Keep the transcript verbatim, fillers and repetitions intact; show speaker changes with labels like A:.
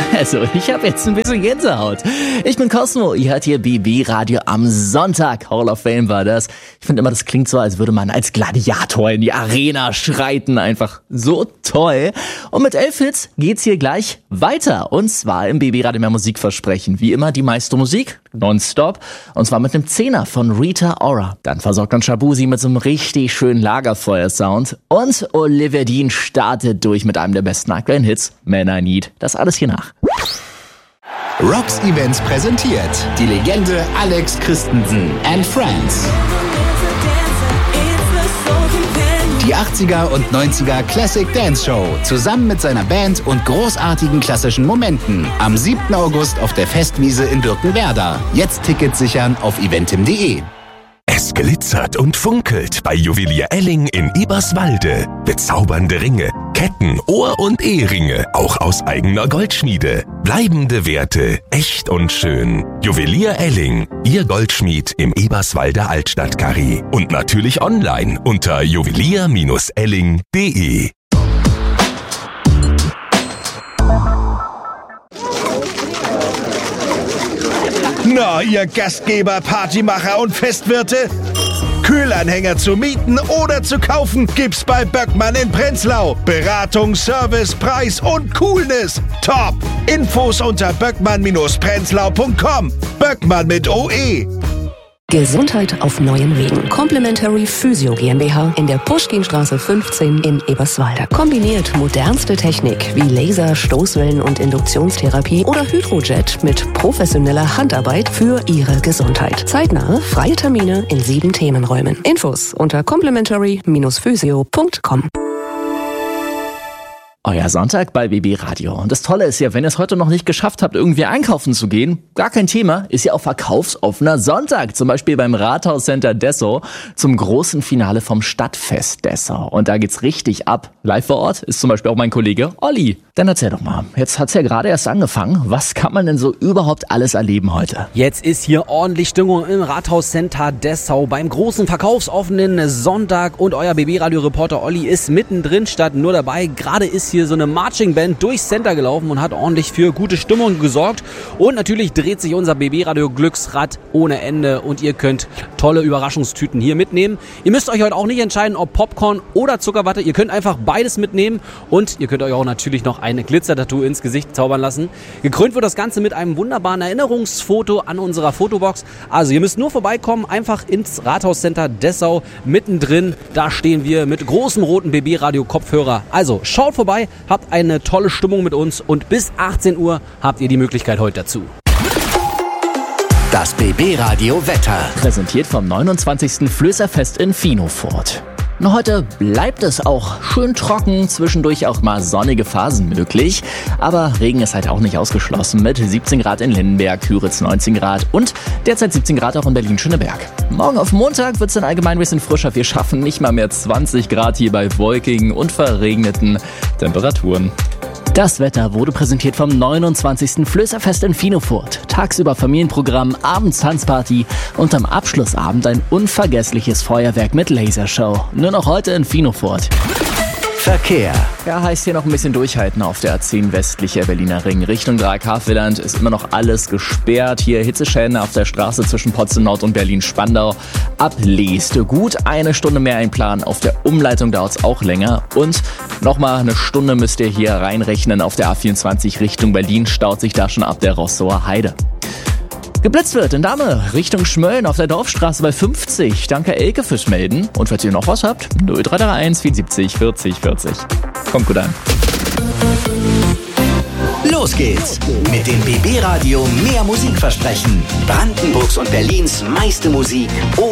A: Also, ich habe jetzt ein bisschen Gänsehaut. Ich bin Cosmo, ihr hört hier B B Radio am Sonntag. Hall of Fame war das. Ich finde immer, das klingt so, als würde man als Gladiator in die Arena schreiten. Einfach so toll. Und mit elf Hits geht's hier gleich weiter. Und zwar im B B Radio mehr Musikversprechen. Wie immer die meiste Musik, nonstop. Und zwar mit einem Zehner von Rita Ora. Dann versorgt uns Shabuzi mit so einem richtig schönen Lagerfeuer-Sound. Und Olivia Dean startet durch mit einem der besten aktuellen Hits, Man I Need. Das alles hier nach.
B: Rocks Events präsentiert die Legende Alex Christensen and Friends. Die achtziger und neunziger Classic Dance Show zusammen mit seiner Band und großartigen klassischen Momenten. Am siebten August auf der Festwiese in Birkenwerder. Jetzt Tickets sichern auf eventim punkt de.
C: Es glitzert und funkelt bei Juwelier Elling in Eberswalde. Bezaubernde Ringe, Ketten, Ohr- und Eheringe, auch aus eigener Goldschmiede. Bleibende Werte, echt und schön. Juwelier Elling, Ihr Goldschmied im Eberswalder Altstadtkarree. Und natürlich online unter juwelier Bindestrich elling punkt de.
D: Na, ihr Gastgeber, Partymacher und Festwirte? Kühlanhänger zu mieten oder zu kaufen gibt's bei Böckmann in Prenzlau. Beratung, Service, Preis und Coolness. Top! Infos unter böckmann Bindestrich prenzlau punkt com. Böckmann mit O E.
E: Gesundheit auf neuen Wegen. Complementary Physio GmbH in der Puschkinstraße fünfzehn in Eberswalde. Kombiniert modernste Technik wie Laser, Stoßwellen und Induktionstherapie oder Hydrojet mit professioneller Handarbeit für Ihre Gesundheit. Zeitnahe, freie Termine in sieben Themenräumen. Infos unter complementary Bindestrich physio punkt com.
A: Euer Sonntag bei B B Radio. Und das Tolle ist ja, wenn ihr es heute noch nicht geschafft habt, irgendwie einkaufen zu gehen, gar kein Thema, ist ja auch verkaufsoffener Sonntag. Zum Beispiel beim Rathauscenter Dessau zum großen Finale vom Stadtfest Dessau. Und da geht's richtig ab. Live vor Ort ist zum Beispiel auch mein Kollege Olli. Dann erzähl doch mal, jetzt hat's ja gerade erst angefangen. Was kann man denn so überhaupt alles erleben heute?
F: Jetzt ist hier ordentlich Stimmung im Rathauscenter Dessau beim großen verkaufsoffenen Sonntag. Und euer B B Radio-Reporter Olli ist mittendrin statt nur dabei. Gerade ist hier so eine Marching Band durchs Center gelaufen und hat ordentlich für gute Stimmung gesorgt. Und natürlich dreht sich unser B B Radio Glücksrad ohne Ende und ihr könnt tolle Überraschungstüten hier mitnehmen. Ihr müsst euch heute auch nicht entscheiden, ob Popcorn oder Zuckerwatte. Ihr könnt einfach beides mitnehmen und ihr könnt euch auch natürlich noch ein Glitzer-Tattoo ins Gesicht zaubern lassen. Gekrönt wird das Ganze mit einem wunderbaren Erinnerungsfoto an unserer Fotobox. Also ihr müsst nur vorbeikommen, einfach ins Rathauscenter Dessau. Mittendrin, da stehen wir mit großem roten B B Radio Kopfhörer. Also schaut vorbei, habt eine tolle Stimmung mit uns und bis achtzehn Uhr habt ihr die Möglichkeit heute dazu.
B: Das B B Radio Wetter.
A: Präsentiert vom neunundzwanzigsten Flößerfest in Finofurt. Heute bleibt es auch schön trocken, zwischendurch auch mal sonnige Phasen möglich. Aber Regen ist halt auch nicht ausgeschlossen mit siebzehn Grad in Lindenberg, Hüritz neunzehn Grad und derzeit siebzehn Grad auch in Berlin-Schöneberg. Morgen auf Montag wird es dann allgemein ein bisschen frischer. Wir schaffen nicht mal mehr zwanzig Grad hier bei wolkigen und verregneten Temperaturen. Das Wetter wurde präsentiert vom neunundzwanzigsten Flößerfest in Finofurt. Tagsüber Familienprogramm, abends Tanzparty und am Abschlussabend ein unvergessliches Feuerwerk mit Lasershow. Nur noch heute in Finofurt.
B: Verkehr.
A: Ja, heißt hier noch ein bisschen durchhalten auf der A zehn westlicher Berliner Ring. Richtung Dreieck-Havelland ist immer noch alles gesperrt. Hier Hitzeschäden auf der Straße zwischen Potsdam Nord und Berlin-Spandau. Ab Leest gut eine Stunde mehr einplanen. Auf der Umleitung dauert es auch länger. Und nochmal eine Stunde müsst ihr hier reinrechnen. Auf der A vierundzwanzig Richtung Berlin staut sich da schon ab der Rostower Heide. Geblitzt wird in Dahme Richtung Schmölln auf der Dorfstraße bei fünfzig. Danke Elke fürs Melden. Und falls ihr noch was habt, null drei drei eins vierundsiebzig vierzig vierzig. Kommt gut an.
B: Los geht's mit dem B B Radio mehr Musikversprechen. Brandenburgs und Berlins meiste Musik.